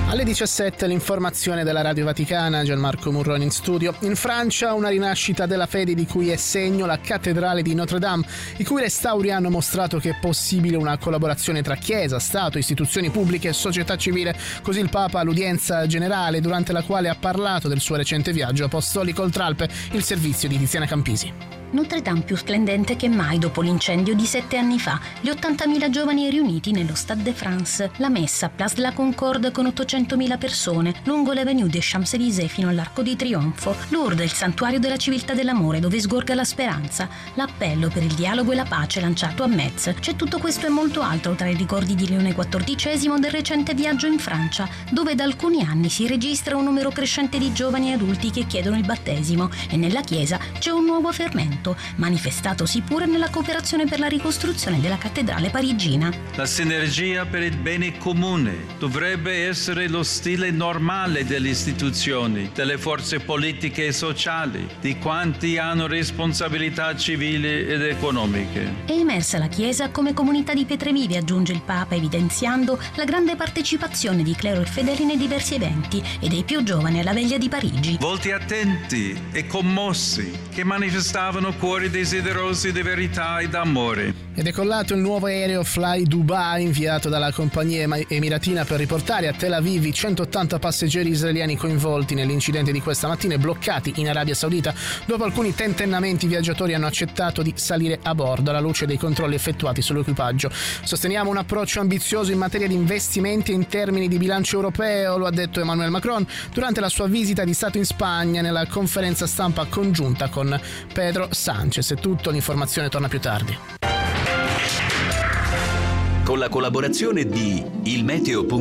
Alle 17 l'informazione della Radio Vaticana, Gianmarco Murroni in studio. In Francia una rinascita della fede di cui è segno la cattedrale di Notre Dame, i cui restauri hanno mostrato che è possibile una collaborazione tra Chiesa, Stato, istituzioni pubbliche e società civile. Così il Papa all'udienza generale, durante la quale ha parlato del suo recente viaggio apostolico oltre Alpe, il servizio di Tiziana Campisi. Notre Dame più splendente che mai dopo l'incendio di 7 anni fa, gli 80.000 giovani riuniti nello Stade de France, la messa a Place de la Concorde con 800.000 persone, lungo l'Avenue des Champs-Élysées fino all'Arco di Trionfo, Lourdes, il santuario della civiltà dell'amore dove sgorga la speranza, l'appello per il dialogo e la pace lanciato a Metz. C'è tutto questo e molto altro tra i ricordi di Leone XIV del recente viaggio in Francia, dove da alcuni anni si registra un numero crescente di giovani adulti che chiedono il battesimo e nella Chiesa c'è un nuovo fermento, manifestatosi pure nella cooperazione per la ricostruzione della cattedrale parigina. La sinergia per il bene comune dovrebbe essere lo stile normale delle istituzioni, delle forze politiche e sociali, di quanti hanno responsabilità civili ed economiche. È emersa la Chiesa come comunità di pietre vive, aggiunge il Papa, evidenziando la grande partecipazione di clero e fedeli nei diversi eventi e dei più giovani alla veglia di Parigi. Volti attenti e commossi che manifestavano cuori desiderosi di verità e d'amore. Ed è decollato il nuovo aereo Fly Dubai inviato dalla compagnia emiratina per riportare a Tel Aviv i 180 passeggeri israeliani coinvolti nell'incidente di questa mattina e bloccati in Arabia Saudita. Dopo alcuni tentennamenti, i viaggiatori hanno accettato di salire a bordo alla luce dei controlli effettuati sull'equipaggio. Sosteniamo un approccio ambizioso in materia di investimenti e in termini di bilancio europeo, lo ha detto Emmanuel Macron durante la sua visita di Stato in Spagna nella conferenza stampa congiunta con Pedro Sánchez. È tutto, l'informazione torna più tardi. Con la collaborazione di ilmeteo.it